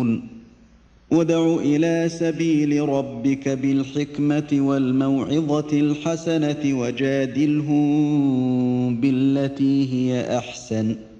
يعلمون ادع إلى سبيل ربك بالحكمة والموعظة الحسنة وجادلهم بالتي هي أحسن